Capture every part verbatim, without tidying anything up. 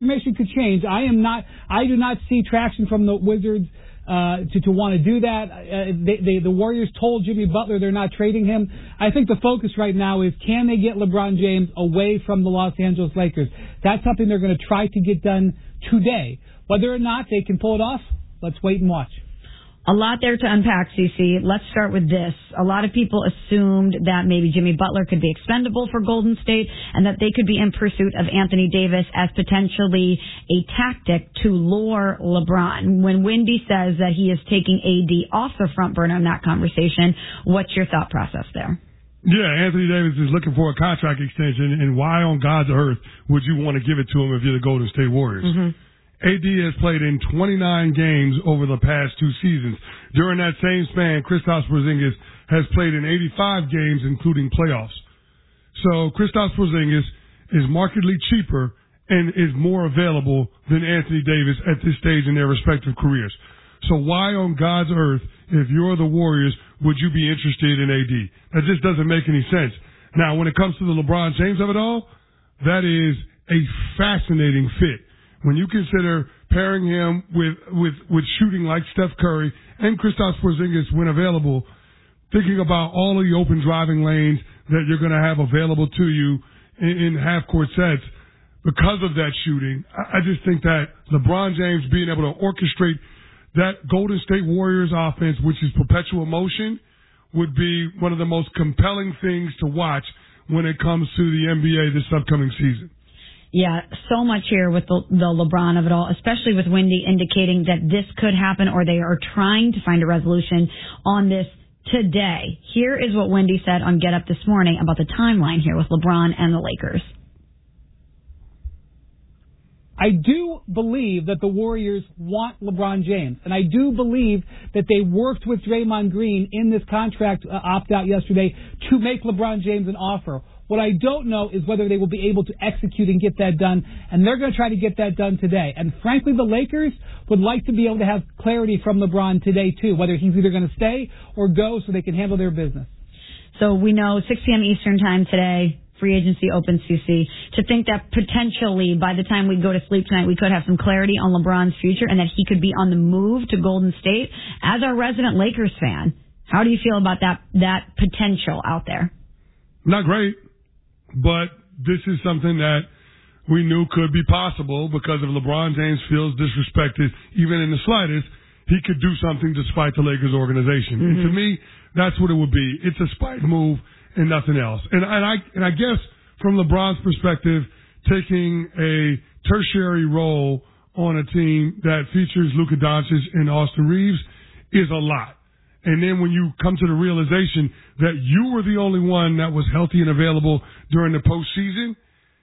information could change. I am not. I do not see traction from the Wizards uh, to to want to do that. Uh, they, they, the Warriors told Jimmy Butler they're not trading him. I think the focus right now is can they get LeBron James away from the Los Angeles Lakers? That's something they're going to try to get done today. Whether or not they can pull it off, let's wait and watch. A lot there to unpack, C C. Let's start with this. A lot of people assumed that maybe Jimmy Butler could be expendable for Golden State and that they could be in pursuit of Anthony Davis as potentially a tactic to lure LeBron. When Windy says that he is taking A D off the front burner in that conversation, what's your thought process there? Yeah, Anthony Davis is looking for a contract extension, and why on God's earth would you want to give it to him if you're the Golden State Warriors? Mm-hmm. A D has played in twenty-nine games over the past two seasons. During that same span, Kristaps Porzingis has played in eighty-five games, including playoffs. So Kristaps Porzingis is markedly cheaper and is more available than Anthony Davis at this stage in their respective careers. So why on God's earth, if you're the Warriors, would you be interested in A D? That just doesn't make any sense. Now, when it comes to the LeBron James of it all, that is a fascinating fit. When you consider pairing him with, with, with shooting like Steph Curry and Kristaps Porzingis when available, thinking about all of the open driving lanes that you're going to have available to you in, in half-court sets, because of that shooting, I, I just think that LeBron James being able to orchestrate that Golden State Warriors offense, which is perpetual motion, would be one of the most compelling things to watch when it comes to the N B A this upcoming season. Yeah, so much here with the, the LeBron of it all, especially with Windy indicating that this could happen or they are trying to find a resolution on this today. Here is what Windy said on Get Up this morning about the timeline here with LeBron and the Lakers. I do believe that the Warriors want LeBron James, and I do believe that they worked with Draymond Green in this contract uh, opt-out yesterday to make LeBron James an offer. What I don't know is whether they will be able to execute and get that done, and they're going to try to get that done today. And frankly, the Lakers would like to be able to have clarity from LeBron today, too, whether he's either going to stay or go so they can handle their business. So we know six p.m. Eastern time today, free agency opens, C C. To think that potentially by the time we go to sleep tonight, we could have some clarity on LeBron's future and that he could be on the move to Golden State. As our resident Lakers fan, how do you feel about that, that potential out there? Not great. But this is something that we knew could be possible because if LeBron James feels disrespected, even in the slightest, he could do something to spite the Lakers organization. Mm-hmm. And to me, that's what it would be. It's a spite move and nothing else. And, and I and I guess from LeBron's perspective, taking a tertiary role on a team that features Luka Doncic and Austin Reeves is a lot. And then when you come to the realization that you were the only one that was healthy and available during the postseason,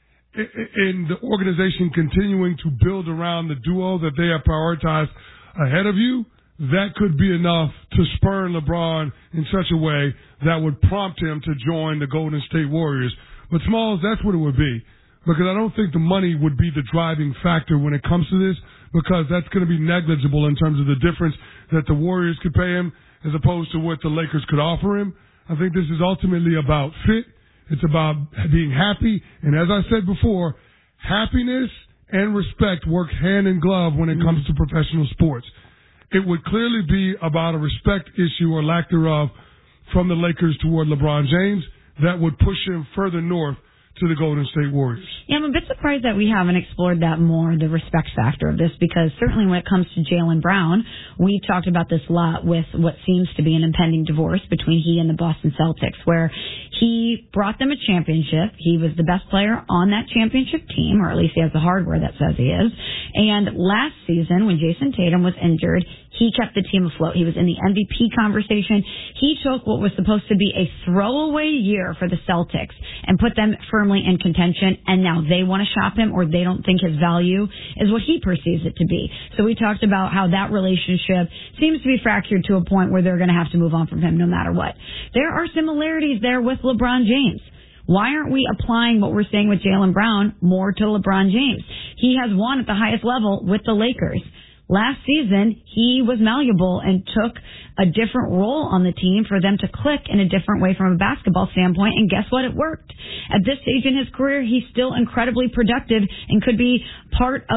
and the organization continuing to build around the duo that they have prioritized ahead of you, that could be enough to spur LeBron in such a way that would prompt him to join the Golden State Warriors. But Smalls, that's what it would be. Because I don't think the money would be the driving factor when it comes to this, because that's going to be negligible in terms of the difference that the Warriors could pay him as opposed to what the Lakers could offer him. I think this is ultimately about fit. It's about being happy. And as I said before, happiness and respect work hand in glove when it comes to professional sports. It would clearly be about a respect issue or lack thereof from the Lakers toward LeBron James that would push him further north to the Golden State Warriors. Yeah, I'm a bit surprised that we haven't explored that more, the respect factor of this, because certainly when it comes to Jaylen Brown, we talked about this a lot with what seems to be an impending divorce between he and the Boston Celtics, where he brought them a championship. He was the best player on that championship team, or at least he has the hardware that says he is. And last season, when Jason Tatum was injured, he kept the team afloat. He was in the M V P conversation. He took what was supposed to be a throwaway year for the Celtics and put them firmly in contention, and now they want to shop him, or they don't think his value is what he perceives it to be. So we talked about how that relationship seems to be fractured to a point where they're going to have to move on from him no matter what. There are similarities there with LeBron James. Why aren't we applying what we're saying with Jaylen Brown more to LeBron James? He has won at the highest level with the Lakers. Last season, he was malleable and took a different role on the team for them to click in a different way from a basketball standpoint, and guess what? It worked. At this stage in his career, he's still incredibly productive and could be part of